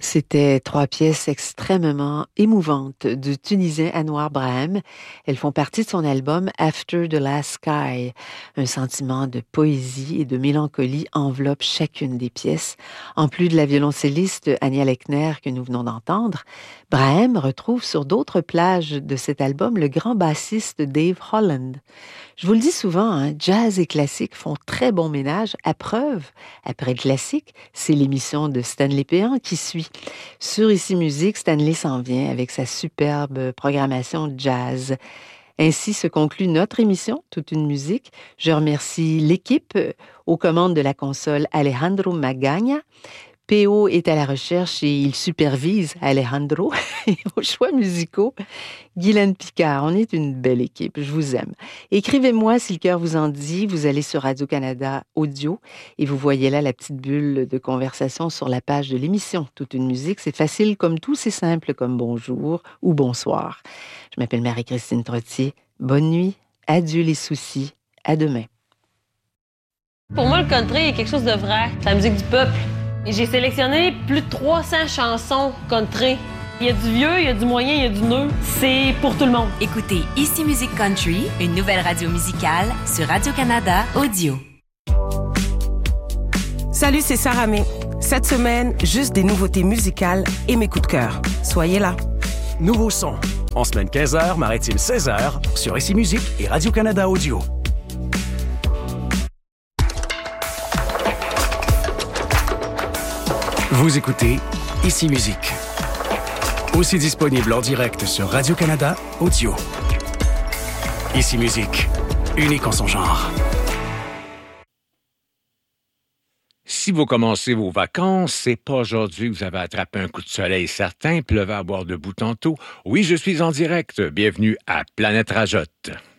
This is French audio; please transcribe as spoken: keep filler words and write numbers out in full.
C'était trois pièces extrêmement émouvantes du Tunisien Anouar Brahim. Elles font partie de son album After the Last Sky. Un sentiment de poésie et de mélancolie enveloppe chacune des pièces. En plus de la violoncelliste Anya Lechner que nous venons d'entendre, Brahim retrouve sur d'autres plages de cet album le grand bassiste Dave Holland. Je vous le dis souvent, hein, jazz et classique font très bon ménage. À preuve, après le classique, c'est l'émission de Stanley Péan qui suit. Sur Ici Musique, Stanley s'en vient avec sa superbe programmation jazz. Ainsi se conclut notre émission, Toute une musique. Je remercie l'équipe aux commandes de la console Alejandro Magagna. P O est à la recherche et il supervise Alejandro aux choix musicaux. Guylaine Picard, on est une belle équipe, je vous aime. Écrivez-moi si le cœur vous en dit, vous allez sur Radio-Canada Audio et vous voyez là la petite bulle de conversation sur la page de l'émission Toute une musique. C'est facile comme tout, c'est simple comme bonjour ou bonsoir. Je m'appelle Marie-Christine Trottier. Bonne nuit, adieu les soucis, à demain. Pour moi, le country est quelque chose de vrai, c'est la musique du peuple. J'ai sélectionné plus de trois cents chansons country. Il y a du vieux, il y a du moyen, il y a du neuf. C'est pour tout le monde. Écoutez Ici Musique Country, une nouvelle radio musicale sur Radio-Canada Audio. Salut, c'est Sarah May. Cette semaine, juste des nouveautés musicales et mes coups de cœur. Soyez là. Nouveau son. En semaine quinze heures, maritime seize heures, sur Ici Musique et Radio-Canada Audio. Vous écoutez Ici Musique. Aussi disponible en direct sur Radio-Canada Audio. Ici Musique, unique en son genre. Si vous commencez vos vacances, c'est pas aujourd'hui que vous avez attrapé un coup de soleil certain, pleuvait à boire debout tantôt. Oui, je suis en direct. Bienvenue à Planète Rajotte.